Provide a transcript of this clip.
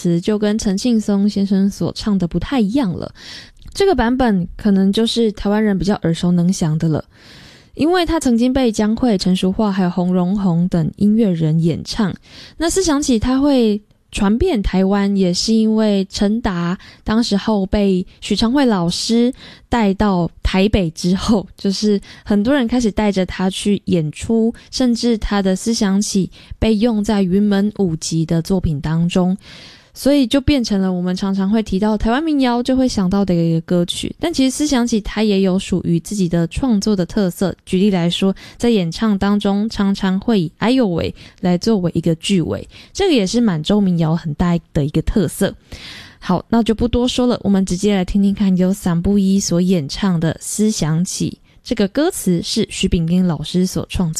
词就跟陈庆松先生所唱的不太一样了。这个版本可能就是台湾人比较耳熟能详的了，因为他曾经被江蕙、陈淑桦还有洪荣宏等音乐人演唱。那思想起他会传遍台湾，也是因为陈达当时候被许昌惠老师带到台北之后，就是很多人开始带着他去演出，甚至他的思想起被用在云门舞集的作品当中，所以就变成了我们常常会提到台湾民谣就会想到的一个歌曲。但其实思想起它也有属于自己的创作的特色，举例来说，在演唱当中常常会以哎呦喂来作为一个句尾，这个也是满洲民谣很大的一个特色。好，那就不多说了，我们直接来听听看由散布依所演唱的思想起，这个歌词是徐秉英老师所创作。